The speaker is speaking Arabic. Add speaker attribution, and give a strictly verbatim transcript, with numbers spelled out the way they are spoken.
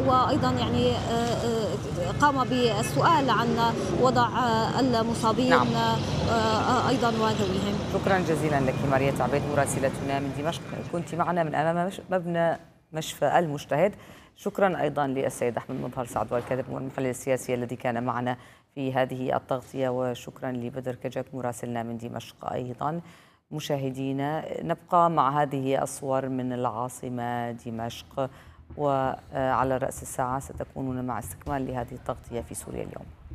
Speaker 1: وأيضا يعني قام بالسؤال عن وضع المصابين
Speaker 2: نعم.
Speaker 1: أيضا وذويهم.
Speaker 2: شكرا جزيلا لك ماريا عبيد مراسلتنا من دمشق، كنت معنا من أمام مبنى مشفى المجتهد. شكرا أيضا للسيد أحمد مظهر سعد والكاتب والمحلل السياسي الذي كان معنا في هذه التغطية، وشكرا لبدر كجك مراسلنا من دمشق أيضا. مشاهدينا، نبقى مع هذه الصور من العاصمة دمشق، وعلى رأس الساعة ستكونون مع استكمال لهذه التغطية في سوريا اليوم.